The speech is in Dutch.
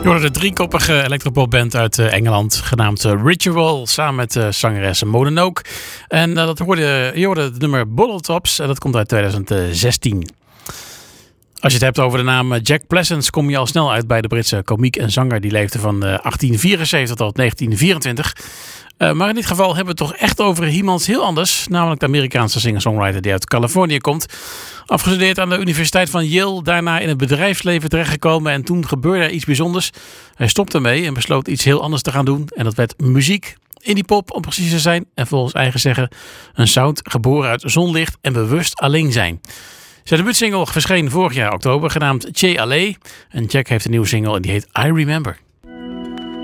Je hoorde de driekoppige electropopband uit Engeland, genaamd Ritual, samen met zangeres Mona Oak. En je hoorde het nummer Bottle Tops, en dat komt uit 2016. Als je het hebt over de naam Jack Pleasance, kom je al snel uit bij de Britse komiek en zanger. Die leefde van 1874 tot 1924. Maar in dit geval hebben we het toch echt over iemand heel anders. Namelijk de Amerikaanse singer-songwriter die uit Californië komt. Afgestudeerd aan de Universiteit van Yale. Daarna in het bedrijfsleven terechtgekomen. En toen gebeurde er iets bijzonders. Hij stopte ermee en besloot iets heel anders te gaan doen. En dat werd muziek. Indie pop om precies te zijn. En volgens eigen zeggen een sound geboren uit zonlicht en bewust alleen zijn. Zijn debuutsingle verscheen vorig jaar oktober, genaamd Che Alley. En Jack heeft een nieuwe single en die heet I Remember.